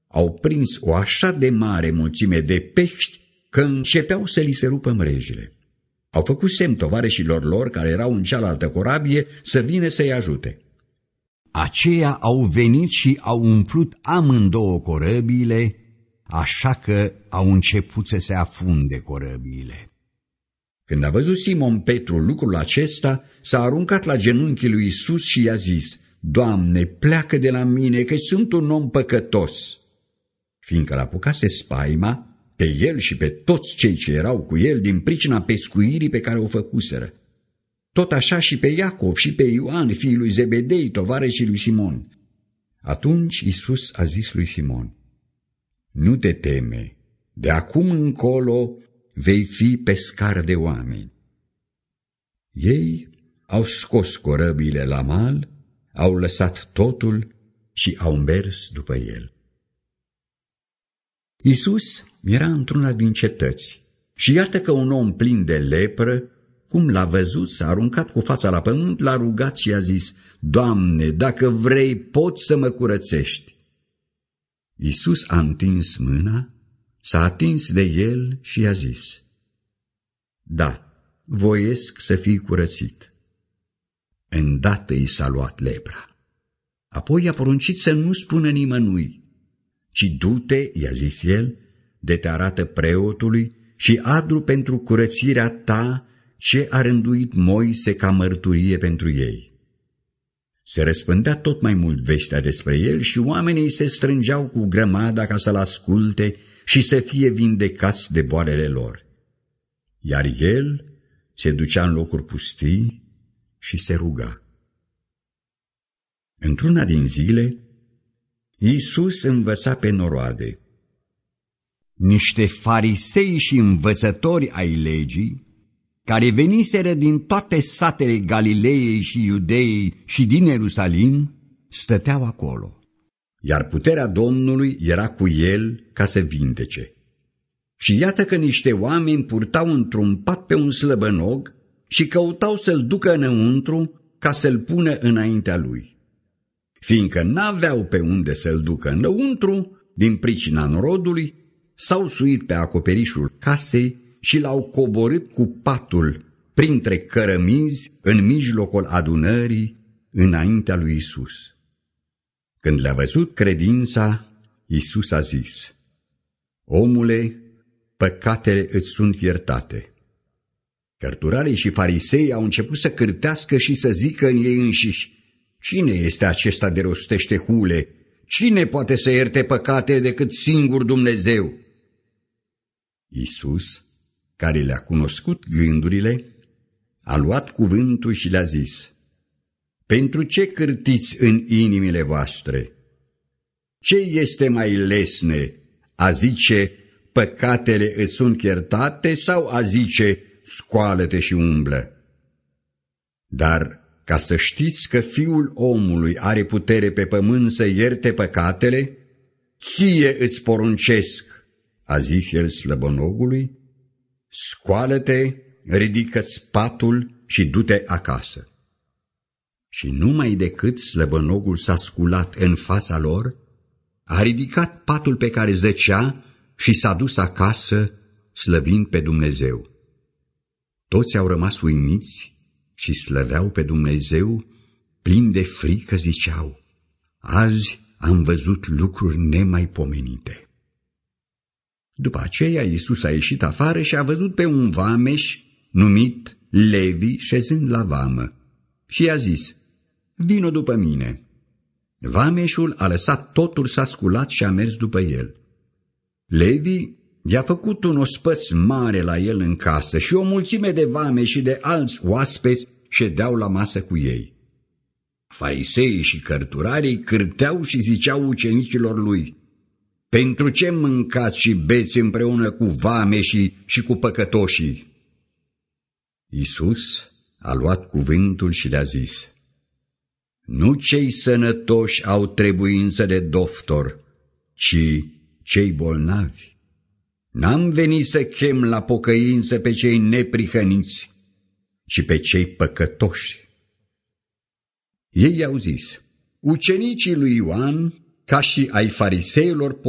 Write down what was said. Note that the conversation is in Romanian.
au prins o așa de mare mulțime de pești că începeau să li se rupă mrejile. Au făcut semn tovarășilor lor care erau în cealaltă corabie să vină să-i ajute. Aceia au venit și au umplut amândouă corăbiile, așa că au început să se afunde corăbiile. Când a văzut Simon Petru lucrul acesta, s-a aruncat la genunchii lui Iisus și i-a zis: Doamne, pleacă de la mine, că sunt un om păcătos. Fiindcă l-apucase spaima pe el și pe toți cei ce erau cu el din pricina pescuirii pe care o făcuseră. Tot așa și pe Iacov și pe Ioan, fiii lui Zebedei, tovarășii lui Simon. Atunci Iisus a zis lui Simon: Nu te teme, de acum încolo vei fi pescar de oameni. Ei au scos corăbiile la mal, au lăsat totul și au mers după el. Iisus era într-una din cetăți și iată că un om plin de lepră, cum l-a văzut, s-a aruncat cu fața la pământ, l-a rugat și a zis: Doamne, dacă vrei, poți să mă curățești. Iisus a întins mâna, s-a atins de el și i-a zis: Da, voiesc să fii curățit. Îndată i s-a luat lepra. Apoi i-a poruncit să nu spună nimănui, ci du-te, i-a zis el, de te arată preotului și adu pentru curățirea ta ce a rânduit Moise ca mărturie pentru ei. Se răspândea tot mai mult vestea despre el și oamenii se strângeau cu grămada ca să-l asculte și să fie vindecați de boalele lor. Iar el se ducea în locuri pustii și se ruga. Într-una din zile, Iisus învăța pe noroade. Niște farisei și învățători ai legii, care veniseră din toate satele Galileei și Iudeei și din Ierusalim, stăteau acolo. Iar puterea Domnului era cu el ca să vindece. Și iată că niște oameni purtau într-un pat pe un slăbănog și căutau să-l ducă înăuntru ca să-l pună înaintea lui. Fiindcă n-aveau pe unde să-l ducă înăuntru, din pricina norodului, s-au suit pe acoperișul casei și l-au coborât cu patul printre cărămizi în mijlocul adunării înaintea lui Iisus. Când le-a văzut credința, Iisus a zis: Omule, păcatele îți sunt iertate. Cărturarii și farisei au început să cârtească și să zică în ei înșiși: Cine este acesta de rostește hule? Cine poate să ierte păcate decât singur Dumnezeu? Iisus, care le-a cunoscut gândurile, a luat cuvântul și le-a zis: Pentru ce cârtiți în inimile voastre? Ce este mai lesne, a zice: Păcatele îți sunt iertate, sau a zice: Scoală-te și umblă? Dar ca să știți că Fiul omului are putere pe pământ să ierte păcatele, ție îți poruncesc, a zis el slăbănogului, scoală-te, ridică-ți patul și du-te acasă. Și numai decât slăbănogul s-a sculat în fața lor, a ridicat patul pe care zăcea și s-a dus acasă, slăvind pe Dumnezeu. Toți au rămas uimiți și slăveau pe Dumnezeu, plini de frică ziceau: Azi am văzut lucruri nemaipomenite. După aceea Iisus a ieșit afară și a văzut pe un vameș numit Levi șezând la vamă și i-a zis: Vino după mine. Vameșul a lăsat totul, s-a sculat și a mers după el. Levi i-a făcut un ospăț mare la el în casă și o mulțime de vameși și de alți oaspeți ședeau la masă cu ei. Fariseii și cărturarii cârteau și ziceau ucenicilor lui: Pentru ce mâncați și beți împreună cu vameșii și cu păcătoșii? Iisus a luat cuvântul și le-a zis: Nu cei sănătoși au trebuință de doctor, ci cei bolnavi. N-am venit să chem la pocăință pe cei neprihăniți, ci pe cei păcătoși. Ei i-au zis: Ucenicii lui Ioan, ca și ai fariseilor,